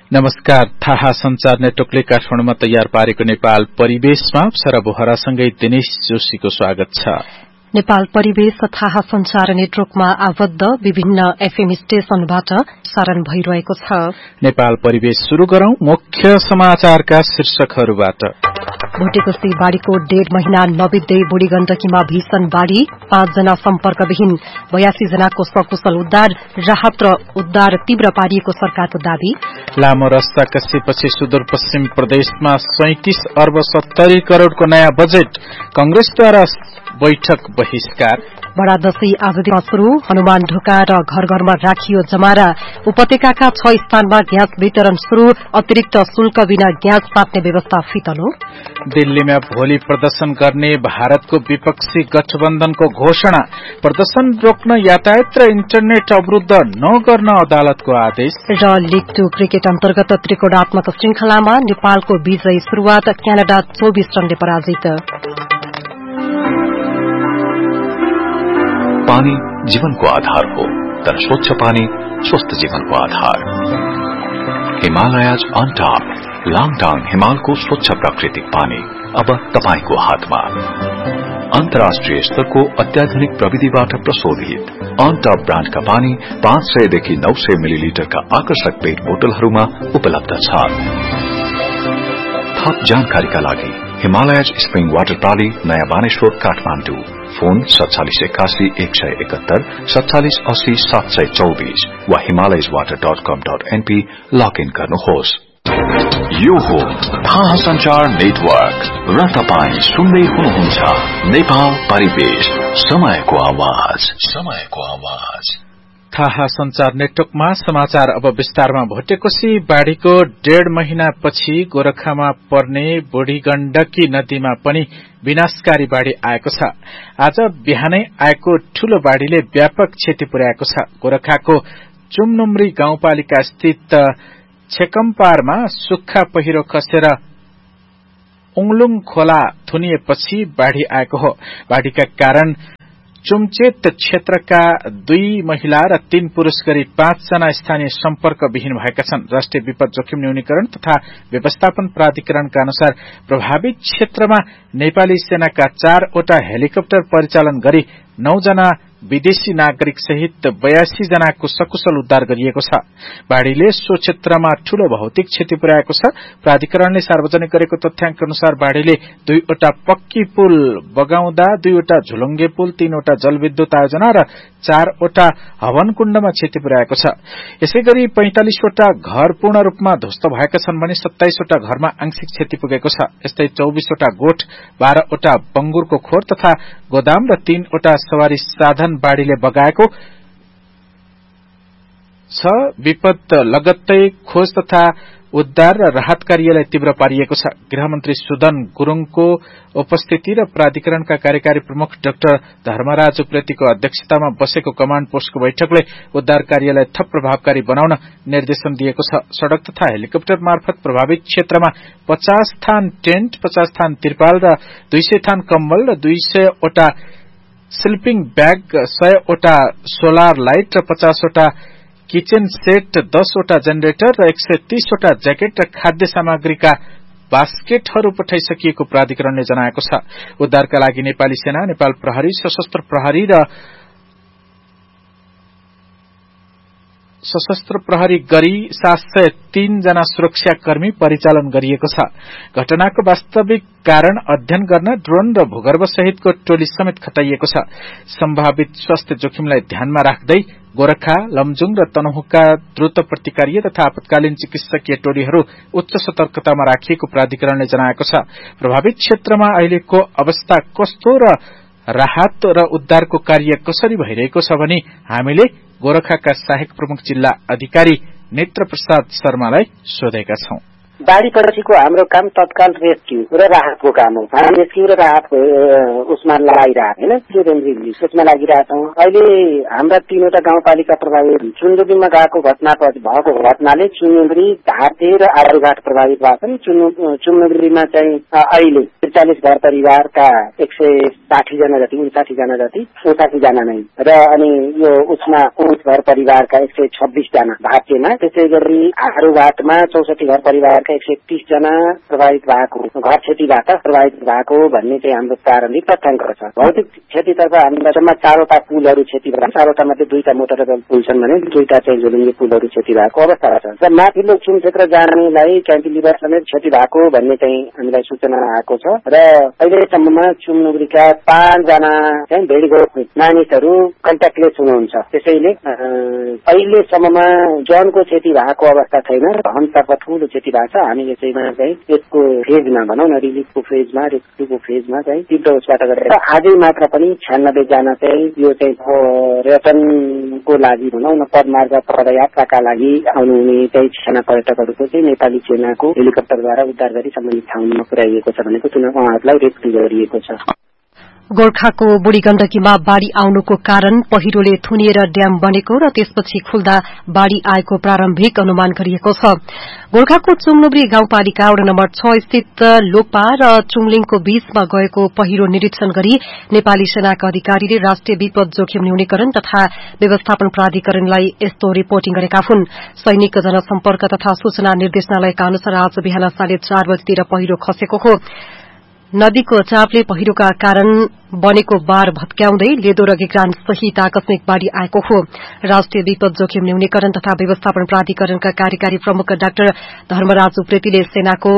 नमस्कार। थाहा संचार नेटवर्कले काठमाडौँमा तयार पारेको नेपाल परिवेशमा अप्सरा बोहरासँगै दिनेश जोशीको स्वागत छ। नेपाल परिवेश थाहा संचार नेटवर्कमा आबद्ध विभिन्न एफएम स्टेशनबाट प्रसारण भइरहेको छ। नेपाल परिवेश शुरू गरौं मुख्य समाचारका शीर्षकहरूबाट। भोटेकोशी बाढ़ीको 1.5 महिना नबित्दै बुढी गण्डकीमा भीषण बाढ़ी, 5 जना सम्पर्कविहीन, 82 जनाको सकुशल उद्धार, राहत र उद्धार तीव्र पारिएको सरकारको दावी। लामो रस्ता कसेपछि सुदूरपश्चिम प्रदेशमा 37 अर्ब 70 करोड़को नयाँ बजेट, कंग्रेसद्वारा बैठक बहिष्कार। बडा दशैं आजदेखि शुरू, हनुमान ढोका र घर घरमा राखियो जमारा, उपत्यकाका 6 स्थानमा ग्यास वितरण शुरू, अतिरिक्त शुल्क बिना ग्यास पाट्ने व्यवस्था फितलो। दिल्लीमा भोलि प्रदर्शन गर्ने भारतको विपक्षी गठबन्धनको घोषणा, प्रदर्शन रोक्न यातायात र इन्टरनेट अवरुद्ध नगर्न अदालतको आदेश। र लीग 2 क्रिकेट अन्तर्गत त्रिकोणात्मक श्रृंखलामा नेपालको विजयी शुरूआत, क्यानाडा 24 रनले पराजित। पानी जीवनको आधार हो, तर स्वच्छ पानी स्वस्थ जीवनको आधार। हिमालयज अन टप, लाङटाङ हिमालको स्वच्छ प्राकृतिक पानी अब तपाईको हातमा। अन्तर्राष्ट्रिय स्तरको अत्याधुनिक प्रविधिबाट प्रशोधित अन टप ब्रान्डका पानी 500 देखि 900 मिलिलिटरका आकर्षक पेट बोतलहरूमा उपलब्ध छ। थप जानकारीका लागि हिमालयज स्प्रिङ वाटर प्रणाली, नयाँ बानेश्वर, काठमाडौँ। फोन 4781 171 4780 724 वा himalayaswater.com.np लगइन गर्नुहोस्। यो हो थाहा संचार नेटवर्क र तपाई सुन्दै हुनुहुन्छ नेपाल परिवेश, समयको आवाज, समयको आवाज। थाहा संचार नेटवर्कमा समाचार अब विस्तारमा। भोटेकोशी बाढ़ीको 1.5 महिनापछि गोरखामा पर्ने बुढी गण्डकी नदीमा पनि विनाशकारी बाढ़ी आएको छ। आज बिहानै आएको ठूलो बाढ़ीले व्यापक क्षति पुर्याएको छ। गोरखाको चुमनुमरी गाउँपालिका स्थित छेकम्पारमा सुक्खा पहिरो खसेर उङलुङ खोला थुनिएपछि बाढ़ी आएको हो। बाढ़ीका कारण चुमचेत क्षेत्रका 2 महिला र 3 पुरूष गरी 5 जना स्थानीय सम्पर्कविहीन भएका छन्। राष्ट्रिय विपद जोखिम न्यूनीकरण तथा व्यवस्थापन प्राधिकरणका अनुसार प्रभावित क्षेत्रमा नेपाली सेनाका 4 वटा हेलिकप्टर परिचालन गरी 9 जना विदेशी नागरिक सहित 82 जनाको सकुशल उद्धार गरिएको छ। बाढ़ीले सो क्षेत्रमा ठूलो भौतिक क्षति पुर्याएको छ। प्राधिकरणले सार्वजनिक गरेको तथ्याङ्क अनुसार बाढ़ीले 2 वटा पक्की पुल बगाउँदा, 2 वटा झुलुङ्गे पुल, 3 वटा जलविद्युत आयोजना र 4 वटा हवनकुण्डमा क्षति पुर्याएको छ। यसैगरी 45 वटा घर पूर्ण रूपमा ध्वस्त भएका छन् भने 27 वटा घरमा आंशिक क्षति पुगेको छ। यस्तै 24 वटा गोठ, 12 वटा बंगुरको खोर तथा गोदाम र 3 वटा सवारी साधन बाढ़ीले बगाएको छ। विपद लगत्तै खोज तथा उद्धार र राहत कार्यलाई तीव्र पारिएको छ। गृहमन्त्री सुदन गुरुङको उपस्थिति र प्राधिकरणका कार्यकारी प्रमुख डाक्टर धर्मराज उप्रेतीको अध्यक्षतामा बसेको कमाण्ड पोस्टको बैठकले उद्धार कार्यलाई थप प्रभावकारी बनाउन निर्देशन दिएको छ। सड़क तथा हेलिकप्टर मार्फत प्रभावित क्षेत्रमा 50 थान टेन्ट, 50 थान तिरपाल र 200 थान कम्बल र 200 वटा स्लिपिङ ब्याग, 100 वटा सोलर लाइट र 50 वटा किचन सेट, 10 वटा जेनेरेटर र 130 वटा ज्याकेट र खाद्य सामग्रीका बास्केटहरू पठाइसकिएको प्राधिकरणले जनाएको छ। उद्धारका लागि नेपाली सेना, नेपाल प्रहरी, सशस्त्र प्रहरी र सशस्त्र प्रहरी गरी 703 जना सुरक्षाकर्मी परिचालन गरिएको छ। घटनाको वास्तविक कारण अध्ययन गर्न ड्रोन र भूगर्भ सहितको टोली समेत खटाइएको छ। सम्भावित स्वास्थ्य जोखिमलाई ध्यानमा राख्दै गोरखा, लमजुङ र तनहुका द्रुत प्रतिकारीय तथा आपतकालीन चिकित्सकीय टोलीहरू उच्च सतर्कतामा राखिएको प्राधिकरणले जनाएको छ। प्रभावित क्षेत्रमा अहिलेको अवस्था कस्तो र राहत र उद्धारको कार्य कसरी भइरहेको छ भनी हामीले गोरखाका सहायक प्रमुख जिल्ला अधिकारी नेत्र प्रसाद शर्मालाई सोधेका छौं। बाढी पछिको हाम्रो काम तत्काल रेस्क्यू र राहतको काम हो। हामी रेस्क्यू र राहत उसमा लगाइरहेको होइन, उसमा लागिरहेछौँ। अहिले हाम्रा 3वटा गाउँपालिका प्रभावित चुनौलीमा गएको घटना भएको घटनाले चुनौली, धारते र आलुघाट प्रभावित भएको छन्। चुनौलीमा चाहिँ अहिले 43 घर परिवारका 160 जना जति 59 जना जति 89 जना नै र अनि यो उसमा 19 घर परिवारका 126 जना धारतेमा, त्यसै गरी आलुघाटमा 64 घर परिवारका 130 जना प्रभावित भएको, घर क्षतिबाट प्रभावित भएको भन्ने चाहिँ हाम्रो प्रारम्भिक तथ्याङ्क छ। भौतिक क्षतितर्फ हामीलाई जम्मा 4वटा पुलहरू क्षति भएको, 4वटा मध्ये 2टा मोटर पुल छन् भने 2टा चाहिँ झोलुङ्गे पुलहरू क्षति भएको अवस्था छ। र माथिल्लो चुन क्षेत्र जानेलाई क्यान्टिलिभर समेत क्षति भएको भन्ने चाहिँ हामीलाई सूचना आएको छ। र अहिलेसम्ममा चुनौलीका 5 जना चाहिँ भेडीगोठ मानिसहरू कन्ट्याक्टलेस हुनुहुन्छ। त्यसैले अहिलेसम्ममा जनको क्षति भएको अवस्था छैन, धनतर्फ ठूलो क्षति भएको छ। हामी यसैमा चाहिँ यसको फेजमा भनौँ न, रिलिफको फेजमा, रेस्क्युको फेजमा चाहिँ तीव्र उसबाट गरेर आजै मात्र पनि 96 जना चाहिँ यो चाहिँ पर्यटनको लागि भनौँ न, पदमार्ग पदयात्राका लागि आउनुहुने चाहिँ सेना पर्यटकहरूको चाहिँ नेपाली सेनाको हेलिकप्टरद्वारा उद्धार गरी सम्बन्धित ठाउँमा पुर्याइएको छ भनेको उहाँहरूलाई रेस्क्यु गरिएको छ। गोर्खाको बुढी गण्डकीमा बाढ़ी आउनुको कारण पहिरोले थुनिएर ड्याम बनेको र त्यसपछि खुल्दा बाढ़ी आएको प्रारम्भिक अनुमान गरिएको छ। गोर्खाको चुङनुब्री गाउँपालिका वडा नम्बर 6 स्थित लोकपा र चुङलिङको बीचमा गएको पहिरो निरीक्षण गरी नेपाली सेनाका अधिकारीले राष्ट्रिय विपद जोखिम न्यूनीकरण तथा व्यवस्थापन प्राधिकरणलाई यस्तो रिपोर्टिङ गरेका हुन्। सैनिक जनसम्पर्क तथा सूचना निर्देशनालयका अनुसार आज बिहान 4:30 बजेतिर पहिरो खसेको हो। नदीको चापले पहिरोका कारण बनेको बार भत्क्याउँदै लेदो र गेग्रान सहित आकस्मिक बाढ़ी आएको हो। राष्ट्रिय विपद जोखिम न्यूनीकरण तथा व्यवस्थापन प्राधिकरणका कार्यकारी प्रमुख डाक्टर धर्मराज उप्रेतीले सेनाको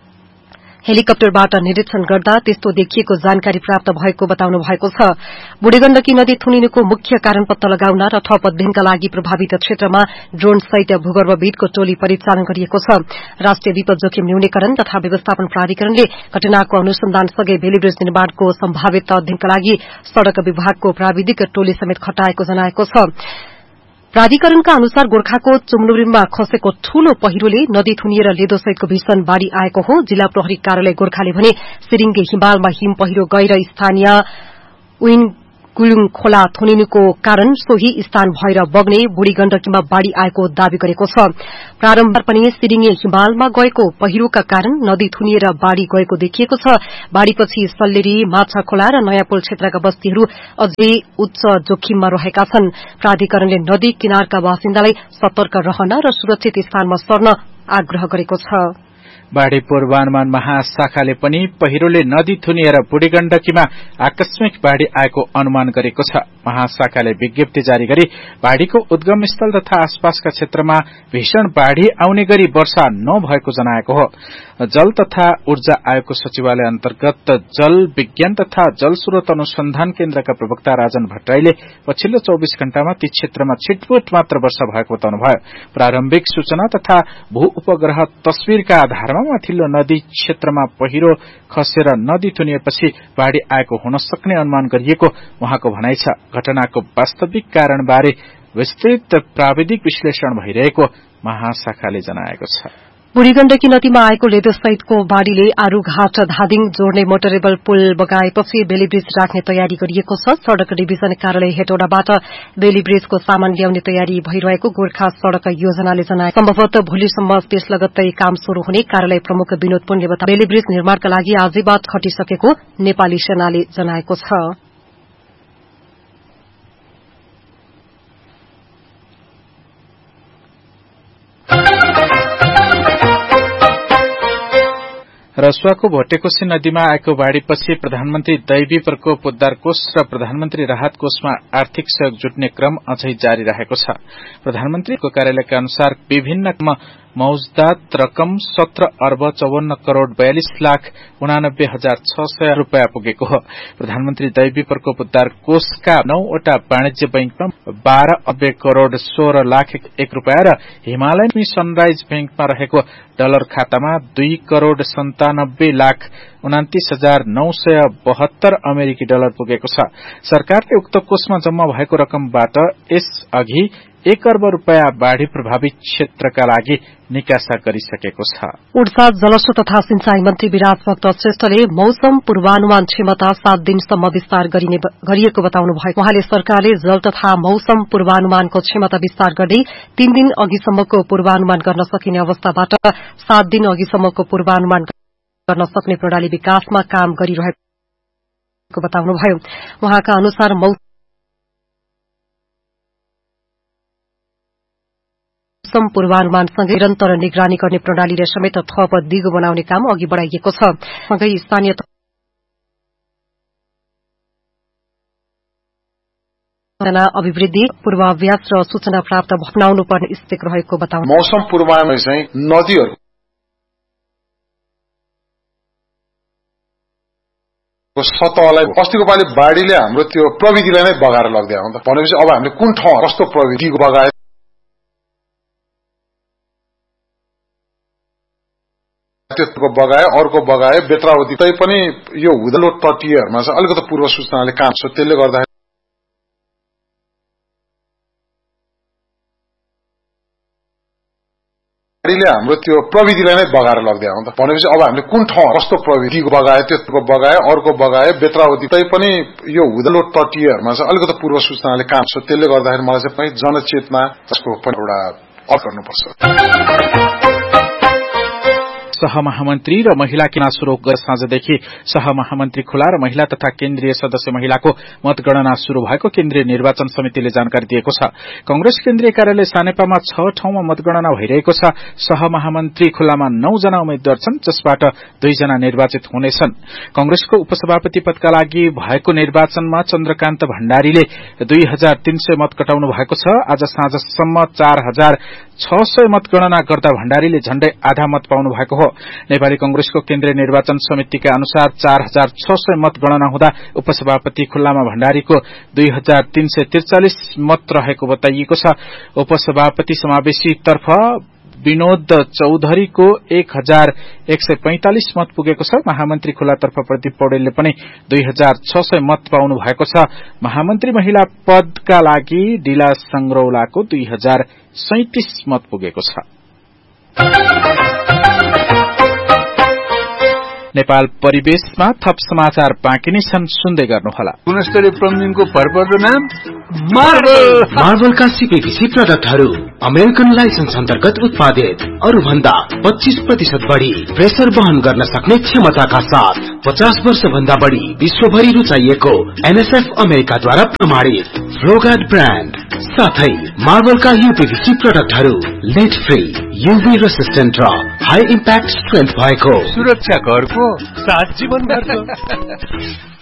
हेलिकप्टरबाट निरीक्षण गर्दा त्यस्तो देखिएको जानकारी प्राप्त भएको बताउनु भएको छ। बुढी गण्डकी नदी थुनिनुको मुख्य कारण पत्ता लगाउन र थप अध्ययनका लागि प्रभावित क्षेत्रमा ड्रोन सहित भूगर्भविदको टोली परिचालन गरिएको छ। राष्ट्रिय विपद जोखिम न्यूनीकरण तथा व्यवस्थापन प्राधिकरणले घटनाको अनुसन्धानसँगै भेली ब्रिज निर्माणको सम्भावित अध्ययनका लागि सड़क विभागको प्राविधिक टोली समेत खटाएको जनाएको छ। प्राधिकरणका अनुसार गोर्खाको चुङनुब्रीमा खसेको ठूलो पहिरोले नदी थुनिएर लेदोसहितको भीषण बाढ़ी आएको हो। जिल्ला प्रहरी कार्यालय गोर्खाले भने सिरिङ्गे हिमालमा हिम पहिरो गएर स्थानीय उइन गुलुङ खोला थुनिनुको कारण सोही स्थान भएर बग्ने बुढी गण्डकीमा बाढ़ी आएको दावी गरेको छ। प्रारम्भ पनि सिरिङ्गे हिमालमा गएको पहिरोका कारण नदी थुनिएर बाढ़ी गएको देखिएको छ। बाढ़ीपछि सल्लेरी, माछा खोला र नयाँ पुल क्षेत्रका बस्तीहरू अझै उच्च जोखिममा रहेका छन्। प्राधिकरणले नदी किनारका बासिन्दालाई सतर्क रहन र सुरक्षित स्थानमा सर्न आग्रह गरेको छ। बाढ़ी पूर्वानुमान महाशाखाले पनि पहिरोले नदी थुनिएर बुढी गण्डकीमा आकस्मिक बाढ़ी आएको अनुमान गरेको छ। महाशाखाले विज्ञप्ति जारी गरी बाढ़ीको उद्गम स्थल तथा आसपासका क्षेत्रमा भीषण बाढ़ी आउने गरी वर्षा नभएको जनाएको हो। जल तथा ऊर्जा आयोगको सचिवालय अन्तर्गत जल विज्ञान तथा जल स्रोत अनुसन्धान केन्द्रका प्रवक्ता राजन भट्टराईले पछिल्लो 24 घण्टामा ती क्षेत्रमा छिटपुट मात्र वर्षा भएको बताउनुभयो। प्रारम्भिक सूचना तथा भू उपग्रह तस्विरका आधारमा माथिल्लो नदी क्षेत्रमा पहिरो खसेर नदी थुनिएपछि बाढ़ी आएको हुन सक्ने अनुमान गरिएको उहाँको भनाइ छ। घटनाको वास्तविक कारणबारे विस्तृत प्राविधिक विश्लेषण भइरहेको महाशाखाले जनाएको छ। बुढी गण्डकी नदीमा आएको लेदोसहितको बाढ़ीले आरूघाट धादिङ जोड्ने मोटरेबल पुल बगाएपछि बेली ब्रिज राख्ने तयारी गरिएको छ। सड़क डिभिजन कार्यालय हेटौडाबाट बेली ब्रिजको सामान ल्याउने तयारी भइरहेको गोर्खा सड़क योजनाले जनाए। सम्भवतः भोलिसम्म त्यस लगत्तै काम शुरू हुने कार्यालय प्रमुख विनोद पुनले बताए। बेली ब्रिज निर्माणका लागि आजै बात खटिसकेको नेपाली सेनाले जनाएको छ। रसुवाको भोटेकोशी नदीमा आएको बाढ़ीपछि प्रधानमन्त्री दैवी प्रकोप उद्धार कोष र प्रधानमन्त्री राहत कोषमा आर्थिक सहयोग जुट्ने क्रम अझै जारी रहेको छ। प्रधानमन्त्रीको कार्यालयका अनुसार विभिन्न मौजदात रकम 17 अर्ब 54 करोड़ 42 लाख 89,600 रूपियाँ पुगेको हो। प्रधानमन्त्री दैवी प्रकोप उद्धार कोषका 9वटा वाणिज्य बैंकमा 12 अर्ब करोड़ 16 लाख 1 रूपियाँ र हिमालयन सनराइज बैंकमा रहेको डलर खातामा 2 करोड़ 97 लाख 29,972 अमेरिकी डलर पुगेको छ। सरकारले उक्त कोषमा जम्मा भएको रकमबाट यस अघि 1 अर्ब रुपैयाँ बाढ़ी प्रभावित क्षेत्रका लागि निकासा गरिसकेको छ। ऊर्जा जलस्रोत तथा सिंचाई मन्त्री विराज भक्त श्रेष्ठले मौसम पूर्वानुमान क्षमता 7 दिनसम्म विस्तार गरिएको बताउनु भएको। उहाँले सरकारले जल तथा मौसम पूर्वानुमानको क्षमता विस्तार गर्दै 3 दिन अघिसम्मको पूर्वानुमान गर्न सकिने अवस्थाबाट 7 दिन अघिसम्मको पूर्वानुमान गर्न सक्ने प्रणाली विकासमा काम गरिरहेको बताउनुभयो। उहाँका अनुसार मौसम पूर्वानुमानसँगै निरन्तर निगरानी गर्ने प्रणालीले समेत थप दिगो बनाउने काम अघि बढ़ाइएको छ। सँगै स्थानीय अभिवृद्धि पूर्वाभ्यास र सूचना प्राप्त भनाउनु पर्ने स्थिति रहेको बताउनु। मौसम पूर्वानुमान चाहिँ नदीहरू सतहलाई अस्तिको पालि बाढ़ीले हाम्रो त्यो प्रविधिलाई नै बगाएर लग्दै हो। भनेपछि अब हामीले कुन ठाउँ कस्तो प्रविधिको बगाए त्यसको बगाए अर्को बगाए बेत्रावती तै पनि यो हुदलो तटीयहरुमा चाहिँ अलिकति पूर्व सूचनाले काम छ। त्यसले गर्दा बाढ़ीले हाम्रो त्यो प्रविधिलाई नै बगाएर लग्दै हो। भनेपछि अब हामीले कुन ठाउँ कस्तो प्रविधिको बगाए त्यसको बगाए अर्को बगाए बेत्रावती तै पनि यो हुदलो तटीयहरुमा चाहिँ अलिकति पूर्व सूचनाले काम छ। त्यसले गर्दाखेरि मलाई चाहिँ जनचेतना त्यसको पनि एउटा अफ गर्नुपर्छ। सहमहामन्त्री र महिला गुनासो रोक गत साँझदेखि सहमहामन्त्री खुला र महिला तथा केन्द्रीय सदस्य महिलाको मतगणना शुरू भएको केन्द्रीय निर्वाचन समितिले जानकारी दिएको छ। कंग्रेस केन्द्रीय कार्यालय सानेपामा 6 ठाउँमा मतगणना भइरहेको छ। सहमहामन्त्री खुलामा 9 जना उम्मेद्वार छन्, जसबाट 2 जना निर्वाचित हुनेछन्। कंग्रेसको उपसभापति पदका लागि भएको निर्वाचनमा चन्द्रकान्त भण्डारीले 2300 मत कटाउनु भएको छ। आज साँझसम्म 4600 मतगणना गर्दा भण्डारीले झण्डै आधा मत पाउनु भएको हो। नेपाली कंग्रेसको केन्द्रीय निर्वाचन समितिका अनुसार 4600 मतगणना हुँदा उपसभापति खुल्लामा भण्डारीको 2343 मत रहेको बताइएको छ। उपसभापति समावेशी तर्फ विनोद चौधरीको 1145 मत पुगेको छ। महामन्त्री खुलातर्फ प्रदीप पौडेलले पनि 2600 मत पाउनु भएको छ। महामन्त्री महिला पदका लागि डिला संग्रौलाको 2037 मत पुगेको छ। नेपाल परिवेशमा थप समाचार बाँकी नै छन्, सुन्दै गर्नुहोला। गुणस्तरीय प्लम्बिङको भरपर्दो नाम मार्बलका सीपीभीसी प्रोडक्टहरू अमेरिकन लाइसेन्स अन्तर्गत उत्पादित, अरू भन्दा 25% बढ़ी प्रेसर वहन गर्न सक्ने क्षमताका साथ 50 वर्ष भन्दा बढ़ी विश्वभरि रुचाइएको एनएसएफ अमेरिकाद्वारा प्रमाणित फ्लोगार्ड ब्रान्ड साथै मार्बलका यूपीभीसी प्रोडक्टहरू लेड फ्री, यूभी रेसिस्टेन्ट र हाई इम्प्याक्ट स्ट्रेन्थ भएको सुरक्षा घरको साथ जीवन भरको।